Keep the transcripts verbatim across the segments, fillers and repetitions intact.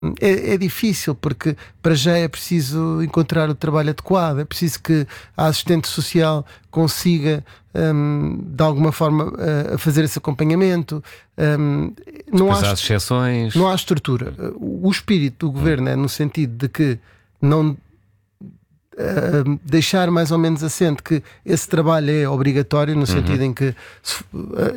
É, é difícil, porque para já é preciso encontrar o trabalho adequado, é preciso que a assistente social consiga um, de alguma forma uh, fazer esse acompanhamento. Um, não, há, há exceções. não há estrutura. O, o espírito do governo é no sentido de que não uh, deixar mais ou menos assente que esse trabalho é obrigatório, no sentido uhum. em que, uh,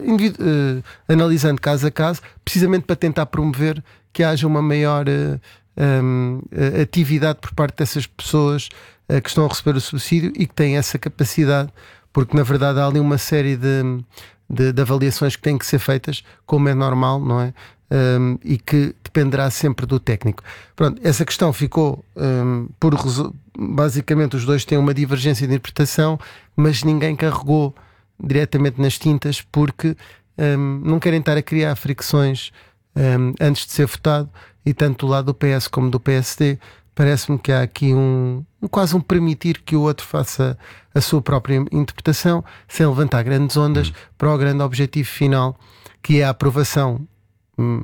uh, analisando caso a caso, precisamente para tentar promover que haja uma maior uh, um, uh, atividade por parte dessas pessoas uh, que estão a receber o subsídio e que têm essa capacidade, porque na verdade há ali uma série de, de, de avaliações que têm que ser feitas, como é normal, não é? Um, e que dependerá sempre do técnico. Pronto, essa questão ficou um, por basicamente os dois têm uma divergência de interpretação, mas ninguém carregou diretamente nas tintas, porque um, não querem estar a criar fricções Um, antes de ser votado, e tanto do lado do P S como do P S D parece-me que há aqui um, um quase um permitir que o outro faça a sua própria interpretação, sem levantar grandes ondas, hum. para o grande objetivo final, que é a aprovação hum,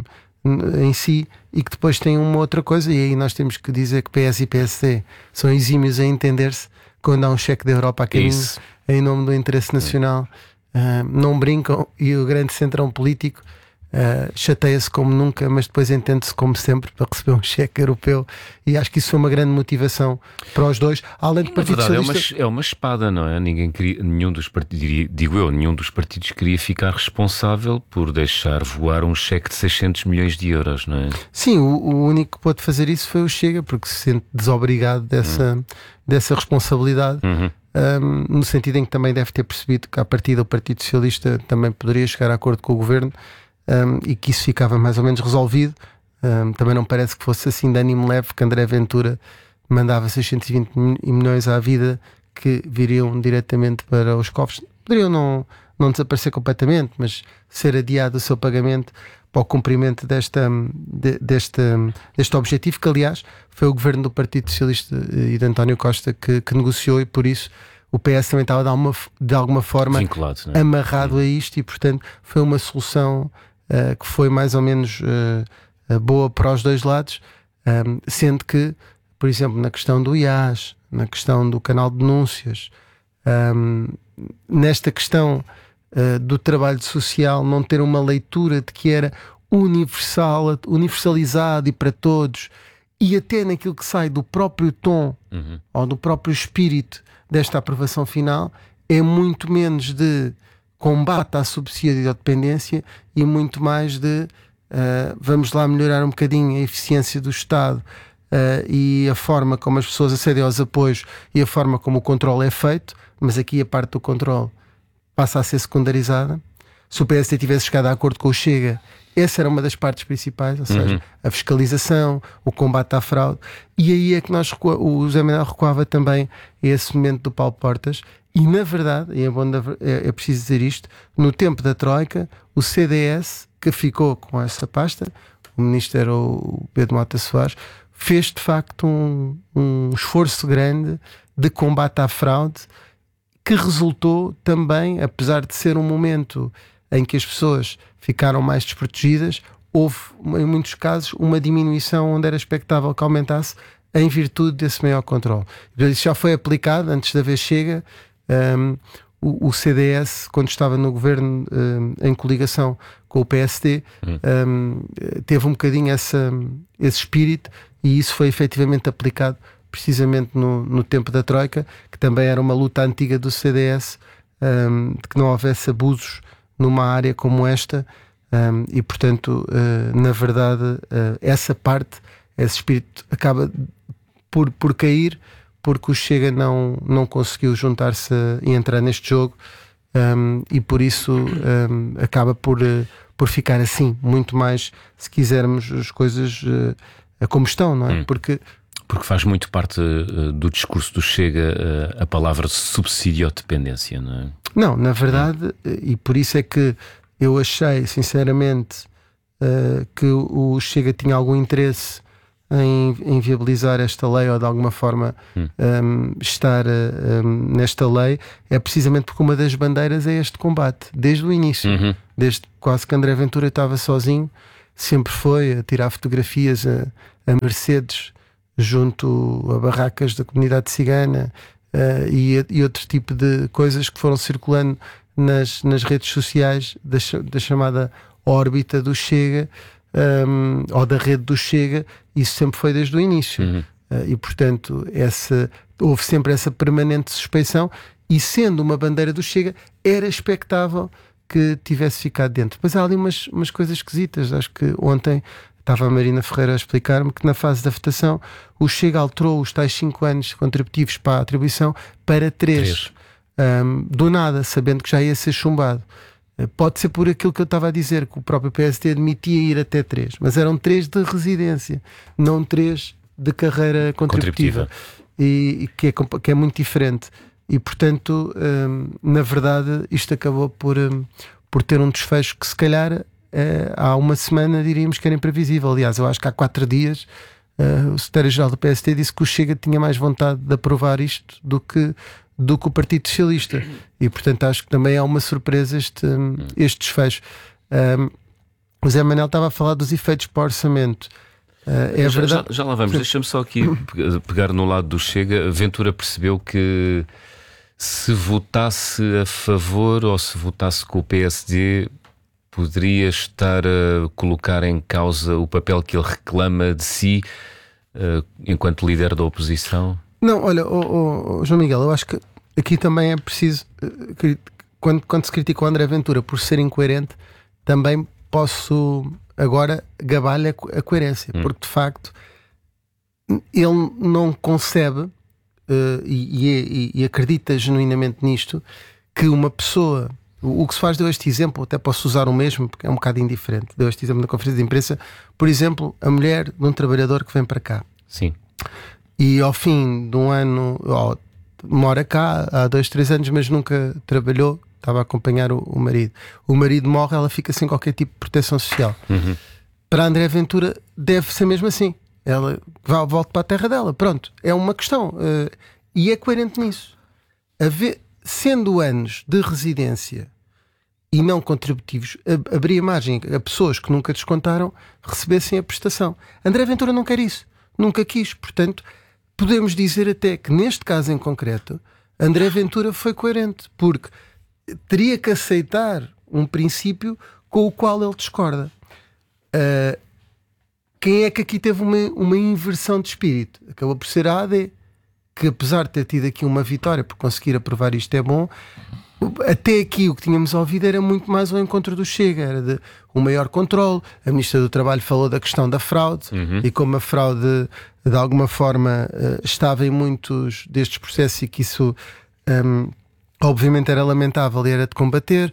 em si, e que depois tem uma outra coisa, e aí nós temos que dizer que P S e P S D são exímios a entender-se quando há um cheque da Europa a caminho em nome do interesse nacional. Uh, não brincam, e o grande centrão político Uh, chateia-se como nunca, mas depois entende-se como sempre para receber um cheque europeu, e acho que isso foi uma grande motivação para os dois, além do Partido verdade, Socialista. É uma, é uma espada, não é? Ninguém queria, nenhum dos partidos, digo eu, nenhum dos partidos queria ficar responsável por deixar voar um cheque de seiscentos milhões de euros, não é? Sim, o, o único que pôde fazer isso foi o Chega, porque se sente desobrigado dessa, hum. dessa responsabilidade. Uhum. Um, no sentido em que também deve ter percebido que, à partida, o Partido Socialista também poderia chegar a acordo com o Governo. Um, e que isso ficava mais ou menos resolvido. Um, também não parece que fosse assim de ânimo leve que André Ventura mandava seiscentos e vinte milhões à vida que viriam diretamente para os cofres. Poderiam não, não desaparecer completamente, mas ser adiado o seu pagamento para o cumprimento desta, de, deste, deste objetivo, que aliás foi o governo do Partido Socialista e de António Costa que, que negociou, e por isso o P S também estava de alguma, de alguma forma vinculado, não é? Amarrado a isto, e portanto foi uma solução Uh, que foi mais ou menos uh, uh, boa para os dois lados, um, sendo que, por exemplo, na questão do I A S, na questão do canal de denúncias, um, nesta questão uh, do trabalho social, não ter uma leitura de que era universal, universalizado e para todos, e até naquilo que sai do próprio tom uhum. ou do próprio espírito desta aprovação final, é muito menos de combate à subsídio-dependência e muito mais de uh, vamos lá melhorar um bocadinho a eficiência do Estado uh, e a forma como as pessoas acedem aos apoios e a forma como o controle é feito, mas aqui a parte do controle passa a ser secundarizada. Se o P S D tivesse chegado a acordo com o Chega, essa era uma das partes principais, ou seja, uhum. a fiscalização, o combate à fraude, e aí é que nós recua, o José Manuel recuava também a esse momento do Paulo Portas. E na verdade, e é, bom, é, é preciso dizer isto, no tempo da Troika, o C D S, que ficou com essa pasta, o ministro era o Pedro Mota Soares, fez de facto um, um esforço grande de combate à fraude, que resultou também, apesar de ser um momento em que as pessoas ficaram mais desprotegidas, houve em muitos casos uma diminuição onde era expectável que aumentasse, em virtude desse maior controle. Isso já foi aplicado antes da vez Chega. Um, o, o C D S, quando estava no governo um, em coligação com o P S D, um, teve um bocadinho essa, esse espírito, e isso foi efetivamente aplicado precisamente no, no tempo da Troika, que também era uma luta antiga do C D S, um, de que não houvesse abusos numa área como esta, um, e portanto uh, na verdade uh, essa parte, esse espírito acaba por, por cair, porque o Chega não, não conseguiu juntar-se e entrar neste jogo, um, e por isso um, acaba por, uh, por ficar assim, muito mais, se quisermos, as coisas uh, como estão, não é? Hum. Porque, porque faz muito parte uh, do discurso do Chega uh, a palavra subsídio-dependência, não é? Não, na verdade, hum. e por isso é que eu achei, sinceramente, uh, que o Chega tinha algum interesse em, em viabilizar esta lei, ou de alguma forma hum. um, estar um, nesta lei, é precisamente porque uma das bandeiras é este combate, desde o início, uhum. desde quase que André Ventura estava sozinho, sempre foi a tirar fotografias a, a Mercedes junto a barracas da comunidade cigana uh, e, e outro tipo de coisas que foram circulando nas, nas redes sociais da, da chamada órbita do Chega, um, ou da rede do Chega. Isso sempre foi desde o início. Uhum. Uh, e portanto essa, houve sempre essa permanente suspeição, e sendo uma bandeira do Chega era expectável que tivesse ficado dentro. Depois há ali umas, umas coisas esquisitas. Acho que ontem estava a Marina Ferreira a explicar-me que na fase da votação o Chega alterou os tais cinco anos contributivos para a atribuição para três, um, do nada, sabendo que já ia ser chumbado. Pode ser por aquilo que eu estava a dizer, que o próprio P S D admitia ir até três, mas eram três de residência, não três de carreira contributiva, contributiva. E, e que, é, que é muito diferente. E portanto, hum, na verdade, isto acabou por, hum, por ter um desfecho que se calhar eh, há uma semana diríamos que era imprevisível. Aliás, eu acho que há quatro dias eh, o secretário-geral do P S D disse que o Chega tinha mais vontade de aprovar isto do que, do que o Partido Socialista. E portanto acho que também é uma surpresa este, hum, este desfecho. Um, o Zé Manuel estava a falar dos efeitos para o orçamento. Uh, é já, verdade... já, já lá vamos, deixa-me só aqui pegar no lado do Chega. Ventura percebeu que se votasse a favor ou se votasse com o P S D, poderia estar a colocar em causa o papel que ele reclama de si uh, enquanto líder da oposição? Não, olha, oh, oh, oh, João Miguel, eu acho que aqui também é preciso, quando, quando se critica o André Ventura por ser incoerente, também posso agora gabar-lhe a, a coerência, hum. porque de facto ele não concebe Uh, e, e, e acredita genuinamente nisto, que uma pessoa, o, o que se faz, deu este exemplo, até posso usar o mesmo porque é um bocado indiferente, deu este exemplo na conferência de imprensa, por exemplo, a mulher de um trabalhador que vem para cá. Sim. E ao fim de um ano, oh, mora cá há dois, três anos, mas nunca trabalhou, estava a acompanhar o, o marido. O marido morre, ela fica sem qualquer tipo de proteção social. Uhum. Para André Ventura deve ser mesmo assim. Ela volta para a terra dela, pronto, é uma questão uh, e é coerente nisso. Haver, sendo anos de residência e não contributivos, ab- abria margem a pessoas que nunca descontaram recebessem a prestação. André Ventura não quer isso, nunca quis. Portanto, podemos dizer até que neste caso em concreto André Ventura foi coerente, porque teria que aceitar um princípio com o qual ele discorda. uh, Quem é que aqui teve uma, uma inversão de espírito? Acabou por ser a A D, que apesar de ter tido aqui uma vitória por conseguir aprovar isto é bom, até aqui o que tínhamos ouvido era muito mais o encontro do Chega, era de um maior controle. A Ministra do Trabalho falou da questão da fraude, uhum. e como a fraude de alguma forma estava em muitos destes processos e que isso um, obviamente era lamentável e era de combater.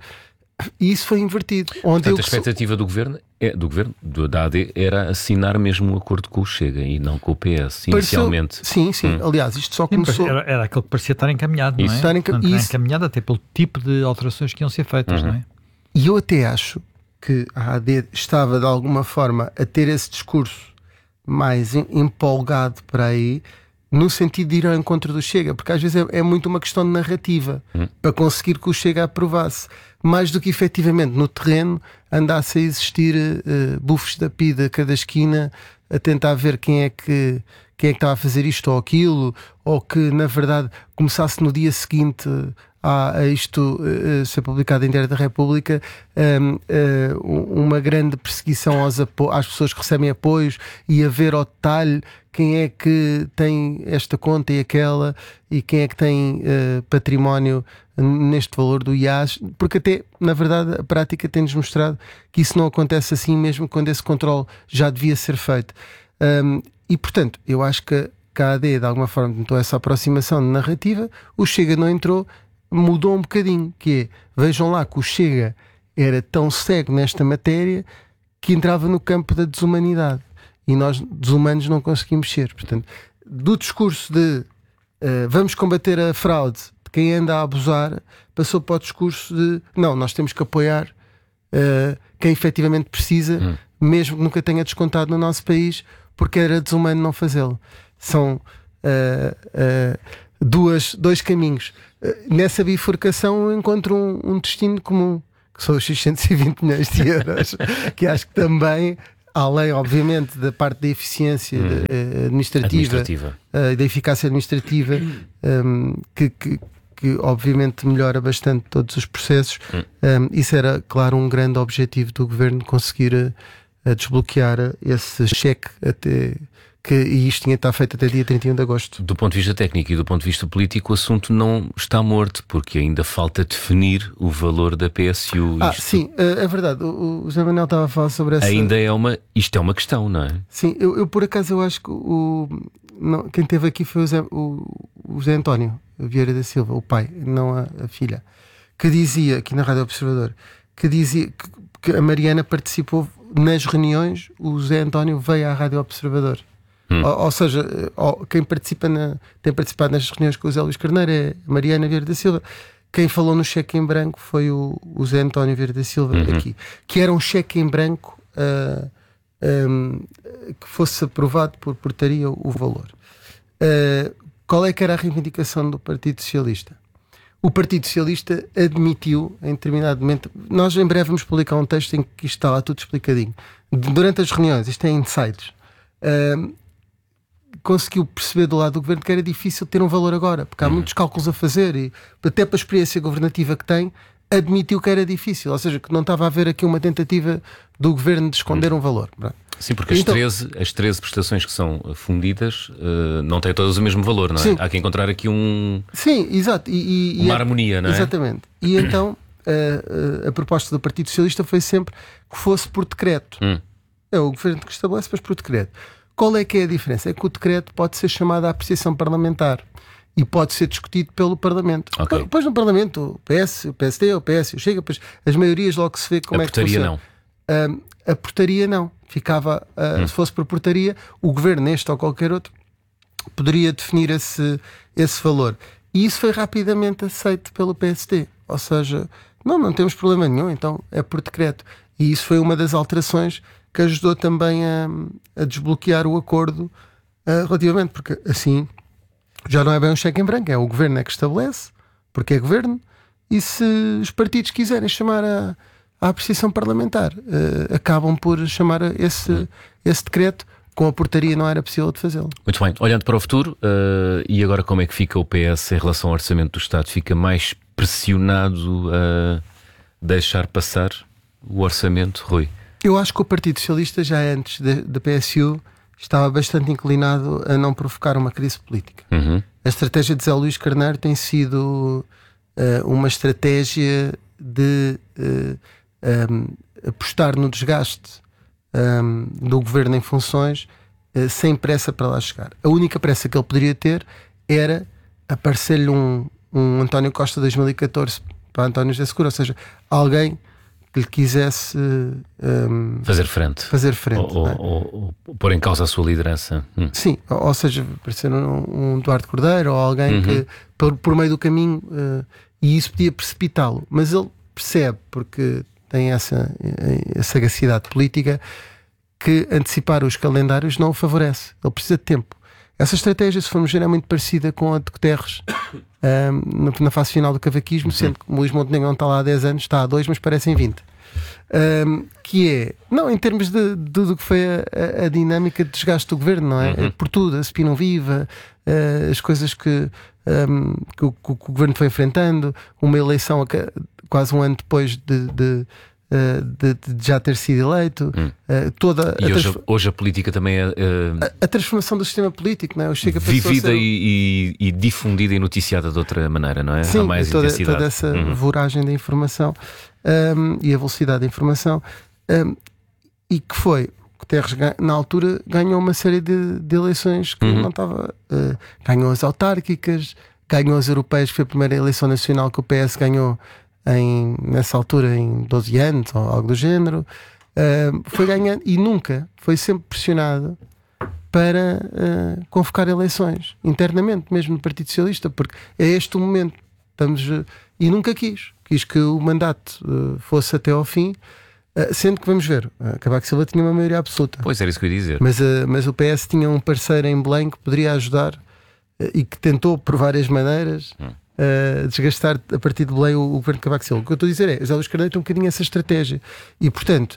E isso foi invertido. Onde Portanto, a expectativa sou... do governo, é, do governo do, da A D era assinar mesmo um acordo com o Chega e não com o P S, inicialmente. Pareceu... Sim, sim. Hum. Aliás, isto só começou... Era, era aquilo que parecia estar encaminhado, isso. não é? Estar enca... Portanto, isso. encaminhado até pelo tipo de alterações que iam ser feitas, uhum. não é? E eu até acho que a A D estava de alguma forma a ter esse discurso mais empolgado para aí, no sentido de ir ao encontro do Chega, porque às vezes é, é muito uma questão de narrativa, hum. para conseguir que o Chega aprovasse, mais do que efetivamente no terreno andasse a existir uh, bufos da pida a cada esquina, a tentar ver quem é que quem é que estava a fazer isto ou aquilo, ou que na verdade começasse no dia seguinte a, a isto uh, ser publicado em Diário da República, um, uh, uma grande perseguição aos apo- às pessoas que recebem apoios, e a ver ao detalhe quem é que tem esta conta e aquela, e quem é que tem uh, património neste valor do I A S, porque até, na verdade, a prática tem-nos mostrado que isso não acontece assim mesmo quando esse controle já devia ser feito. Um, e, portanto, eu acho que, que a A D, de alguma forma, tentou essa aproximação de narrativa, o Chega não entrou, mudou um bocadinho, que é, vejam lá que o Chega era tão cego nesta matéria que entrava no campo da desumanidade. E nós, desumanos, não conseguimos ser. Portanto, do discurso de uh, vamos combater a fraude de quem anda a abusar, passou para o discurso de não, nós temos que apoiar uh, quem efetivamente precisa, hum. mesmo que nunca tenha descontado no nosso país, porque era desumano não fazê-lo. São uh, uh, duas, dois caminhos. Uh, nessa bifurcação eu encontro um, um destino comum, que são os seiscentos e vinte milhões de euros, que acho que também além, obviamente, da parte da eficiência Hum. uh, administrativa, Administrativa. uh, da eficácia administrativa, um, que, que, que obviamente melhora bastante todos os processos. Hum. Um, isso era, claro, um grande objetivo do governo, conseguir uh, desbloquear esse cheque até... Que, e isto tinha de estar feito até dia trinta e um de agosto. Do ponto de vista técnico e do ponto de vista político, o assunto não está morto, porque ainda falta definir o valor da P S U. Ah, Isto sim, é verdade. O, o José Manuel estava a falar sobre essa. ainda é uma. Isto é uma questão, não é? Sim, eu, eu por acaso eu acho que o, não, quem esteve aqui foi o José, o, o José António Vieira da Silva, o pai, não a, a filha, que dizia, aqui na Rádio Observador, que dizia que, que a Mariana participou nas reuniões, o José António veio à Rádio Observador. Hum. Ou, ou seja, ou, quem participa na, tem participado nas reuniões com o Zé Luís Carneiro é a Mariana Vieira da Silva. Quem falou no cheque em branco foi o, o Zé António Vieira da Silva, uhum. aqui, que era um cheque em branco uh, um, que fosse aprovado por portaria o valor. Uh, qual é que era a reivindicação do Partido Socialista? O Partido Socialista admitiu em determinado momento, nós em breve vamos publicar um texto em que isto está lá tudo explicadinho, durante as reuniões, isto é insights. Uh, conseguiu perceber do lado do governo que era difícil ter um valor agora, porque há uhum. muitos cálculos a fazer e até para a experiência governativa que tem, admitiu que era difícil, ou seja, que não estava a haver aqui uma tentativa do governo de esconder uhum. um valor. Sim, porque então, as, treze, as treze prestações que são fundidas uh, não têm todas o mesmo valor, não é? Sim. Há que encontrar aqui um... Sim, exato. E, e, uma e harmonia, não é? Exatamente. E então a, a, a proposta do Partido Socialista foi sempre que fosse por decreto. Hum. É o governo que estabelece, mas por decreto. Qual é que é a diferença? É que o decreto pode ser chamado à apreciação parlamentar e pode ser discutido pelo Parlamento. Okay. Depois no Parlamento, o P S, o P S D, o P S, o Chega, depois as maiorias logo se vê como a é que funciona. não. Uh, a portaria não. Ficava, uh, hum. se fosse por portaria, o governo, este ou qualquer outro, poderia definir esse, esse valor. E isso foi rapidamente aceito pelo P S D. Ou seja, não, não temos problema nenhum, então é por decreto. E isso foi uma das alterações que ajudou também a, a desbloquear o acordo uh, relativamente, porque assim já não é bem um cheque em branco, é o governo é que estabelece, porque é governo, e se os partidos quiserem chamar a, a apreciação parlamentar, uh, acabam por chamar esse, uhum. esse decreto. Com a portaria não era possível de fazê-lo. Muito bem, olhando para o futuro, uh, e agora como é que fica o P S em relação ao orçamento do Estado? Fica mais pressionado a deixar passar o orçamento, Rui? Eu acho que o Partido Socialista, já antes da P S U, estava bastante inclinado a não provocar uma crise política. Uhum. A estratégia de Zé Luís Carneiro tem sido uh, uma estratégia de uh, um, apostar no desgaste um, do governo em funções uh, sem pressa para lá chegar. A única pressa que ele poderia ter era aparecer-lhe um, um António Costa dois mil e catorze para António José Seguro, ou seja, alguém que lhe quisesse um, fazer frente, fazer frente ou, é? ou, ou pôr em causa a sua liderança. Hum. Sim, ou, ou seja, parecer um, um Eduardo Cordeiro ou alguém uhum. que por, por meio do caminho uh, e isso podia precipitá-lo, mas ele percebe, porque tem essa, essa sagacidade política, que antecipar os calendários não o favorece, ele precisa de tempo. Essa estratégia, se formos ver, é muito parecida com a de Guterres um, na fase final do cavaquismo, uhum. sendo que o Luís Montenegro não está lá há dez anos, está há dois, mas parecem vinte. Um, que é, não, em termos de tudo o que foi a, a, a dinâmica de desgaste do governo, não é? Uhum. Por tudo, a S P I não viva, uh, as coisas que, um, que, o, que o governo foi enfrentando, uma eleição a, quase um ano depois de, de De, de já ter sido eleito, hum. uh, toda e a, hoje, transform... hoje a política também é uh... a, a transformação do sistema político, não é? O Chega vivida ser... e, e, e difundida e noticiada de outra maneira, não é? Sim, há mais toda, intensidade. toda essa uhum. voragem da informação um, e a velocidade da informação, um, e que foi Guterres, na altura, ganhou uma série de, de eleições que uhum. não estava. Uh, ganhou as autárquicas, ganhou as europeias, que foi a primeira eleição nacional que o P S ganhou. Em, nessa altura em doze anos ou algo do género, uh, foi ganhando e nunca foi sempre pressionado para uh, convocar eleições internamente, mesmo no Partido Socialista, porque é este o momento. Estamos, uh, e nunca quis, quis que o mandato uh, fosse até ao fim, uh, sendo que vamos ver, uh, Cavaco Silva tinha uma maioria absoluta. Pois era isso que eu ia dizer. Mas, uh, mas o P S tinha um parceiro em Belém que poderia ajudar uh, e que tentou por várias maneiras. Hum. Uh, desgastar a partir de Belém o, o governo de Cavaco Silva. O que eu estou a dizer é, José Luís Carneiro tem um bocadinho essa estratégia e, portanto,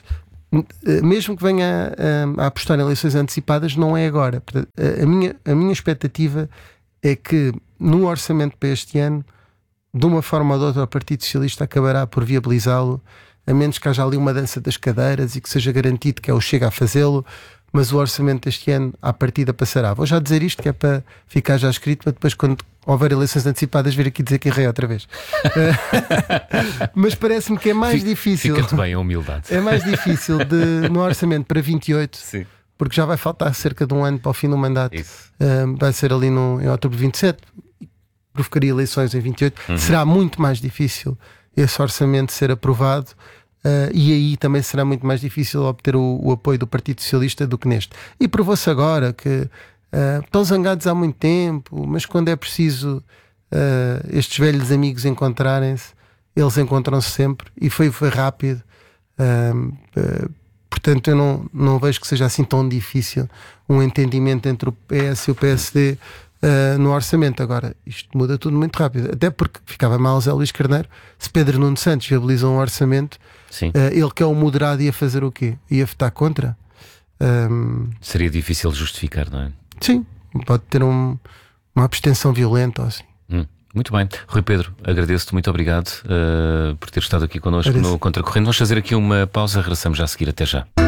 mesmo que venha a, a apostar em eleições antecipadas, não é agora. Portanto, a, minha, a minha expectativa é que no orçamento para este ano, de uma forma ou de outra, o Partido Socialista acabará por viabilizá-lo, a menos que haja ali uma dança das cadeiras e que seja garantido que é o Chega a fazê-lo, mas o orçamento deste ano à partida passará. Vou já dizer isto, que é para ficar já escrito, para depois, quando houver eleições antecipadas, vir aqui dizer que errei outra vez. Mas parece-me que é mais Fica, difícil. Fica-te bem a humildade. É mais difícil de, no orçamento para vinte e oito, Sim. porque já vai faltar cerca de um ano para o fim do mandato. Isso. Uh, vai ser ali no, em outubro de vinte e sete, provocaria eleições em vinte e oito. Uhum. Será muito mais difícil esse orçamento ser aprovado. Uh, e aí também será muito mais difícil obter o, o apoio do Partido Socialista do que neste. E provou-se agora que uh, estão zangados há muito tempo, mas quando é preciso uh, estes velhos amigos encontrarem-se, eles encontram-se sempre, e foi, foi rápido. Uh, uh, portanto, eu não, não vejo que seja assim tão difícil um entendimento entre o P S e o P S D Uh, no orçamento. Agora, isto muda tudo muito rápido, até porque ficava mal Zé Luís Carneiro se Pedro Nuno Santos viabiliza um orçamento. Sim. Uh, ele que é o moderado ia fazer o quê? Ia votar contra? Um... Seria difícil justificar, não é? Sim, pode ter um, uma abstenção violenta ou assim. Hum, muito bem. Rui Pedro, agradeço-te, muito obrigado uh, por ter estado aqui connosco Agradeço. no Contracorrente. Vamos fazer aqui uma pausa, regressamos já a seguir, até já.